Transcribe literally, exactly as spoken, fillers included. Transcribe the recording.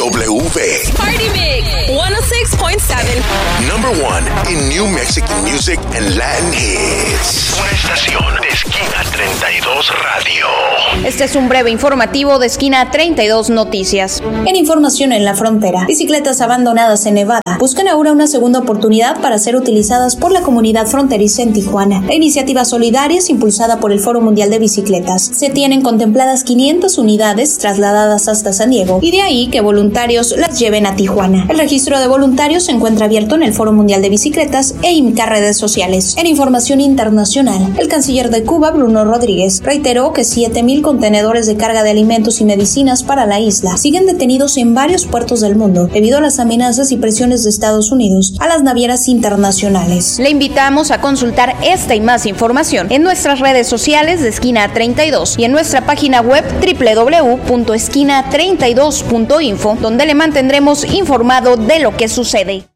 W. Party Mix one oh six point seven. Number one in New Mexican music and Latin hits. Una estación de Esquina treinta y dos Radio. Este es un breve informativo de Esquina treinta y dos Noticias. En información en la frontera, bicicletas abandonadas en Nevada buscan ahora una segunda oportunidad para ser utilizadas por la comunidad fronteriza en Tijuana. La iniciativa solidaria es impulsada por el Foro Mundial de Bicicletas. Se tienen contempladas quinientas unidades trasladadas hasta San Diego y de ahí que voluntarios las lleven a Tijuana. El registro de voluntarios se encuentra abierto en el Foro Mundial de Bicicletas e I M C A redes sociales. En información internacional, el canciller de Cuba, Bruno Rodríguez, reiteró que siete mil contenedores de carga de alimentos y medicinas para la isla siguen detenidos en varios puertos del mundo debido a las amenazas y presiones de Estados Unidos a las navieras internacionales. Le invitamos a consultar esta y más información en nuestras redes sociales de Esquina treinta y dos y en nuestra página web doble u doble u doble u punto esquina treinta y dos punto info, donde le mantendremos informado de lo que sucede.